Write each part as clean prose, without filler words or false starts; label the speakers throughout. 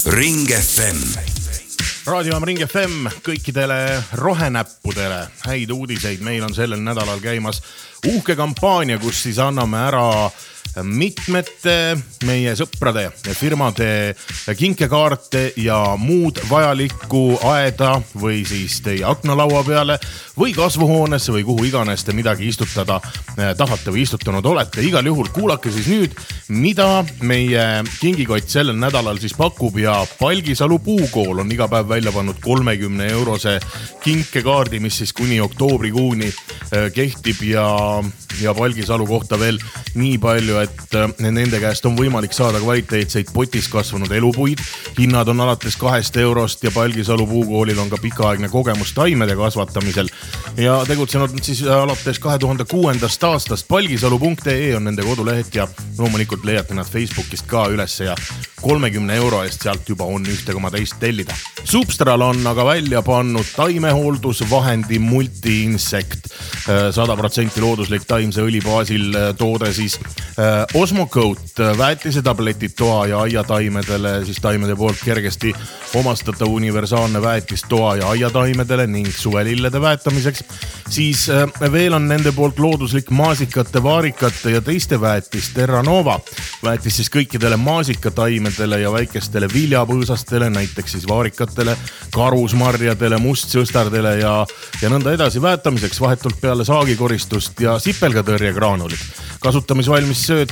Speaker 1: Ring FM.
Speaker 2: Raadiojaam Ring FM kõikidele rohenäppudele häid uudiseid. Meil on sellel nädalal käimas uhke kampaania, kus siis anname ära mitmete meie sõprade ja firmade kinkekaarte ja muud vajalikku aeda või siis teie aknalaua peale või kasvuhoonesse või kuhu iganes te midagi istutada tahate või istutanud olete. Igal juhul kuulake siis nüüd, mida meie kingikott sellel nädalal siis pakub ja Palgisalu puukool on iga päev välja pannud 30 eurose kinkekaardi, mis siis kuni oktoobrikuuni kehtib ja Palgisalu kohta veel nii palju, et nende käest on võimalik saada kvaliteetseid potis kasvanud elupuid. Hinnad on alates 2 eurost ja Palgisalu puukoolil on ka pikaaegne kogemus taimede kasvatamisel ja tegutsenud siis alates 2006. aastast. Palgisalu.ee on nende koduleht ja loomulikult leiate nad Facebookist ka üles ja 30 euro eest sealt juba on 1,2 tellida. Substral on aga välja pannud taimehooldusvahendi multi-insekt, 100% looduslik taimse õli baasil toode siis Osmocoat, väetise tabletid toa ja aiataimedele, siis taimede poolt kergesti omastatav universaalne väetis toa ja aiataimedele ning suvelillede väetamiseks. Siis veel on nende poolt looduslik maasikate, vaarikate ja teiste väetis Terra Nova, väetis siis kõikidele maasikataimedele ja väikestele viljapõõsastele, näiteks siis vaarikatele, karusmarjadele, mustsõstardele ja nõnda edasi väetamiseks vahetult peale saagikoristust ja sipelgatõrjegraanulid. Kasutamisvalmis sööt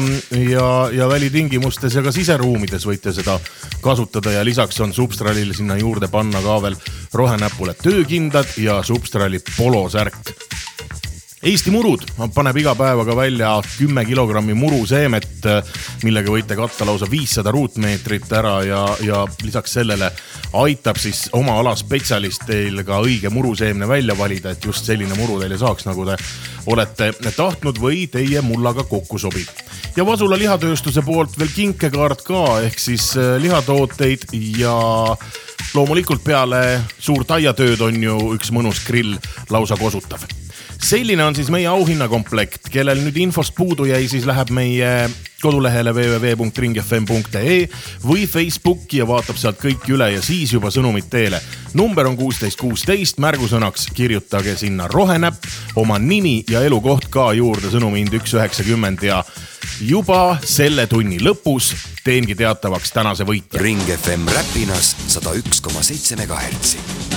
Speaker 2: ja välitingimustes ja ka siseruumides võite seda kasutada ja lisaks on Substralil sinna juurde panna ka veel rohenäpule töökindad ja Substrali polosärk. Eesti murud paneb iga päevaga välja 10 kilogrammi muruseemet, millega võite katta lausa 500 ruutmeetrit ära ja lisaks sellele aitab siis oma ala spetsialist teil ka õige muruseemne välja valida, et just selline muru teile saaks, nagu te olete tahtnud või teie mullaga kokku sobib. Ja Vasula lihatööstuse poolt veel kinkekaart ka, ehk siis lihatooteid ja loomulikult peale suurt aiatööd on ju üks mõnus grill lausa kosutav. Selline on siis meie auhinnakomplekt, kellel nüüd infost puudu jäi, siis läheb meie kodulehele www.ringfm.ee või Facebooki ja vaatab sealt kõik üle ja siis juba sõnumid teele. Number on 1616, märgusõnaks kirjutage sinna rohenäpp, oma nimi ja elukoht ka juurde, sõnumihind 1,90 ja juba selle tunni lõpus teengi teatavaks tänase võitja.
Speaker 1: Ring FM Räpinas 101,7 MHz.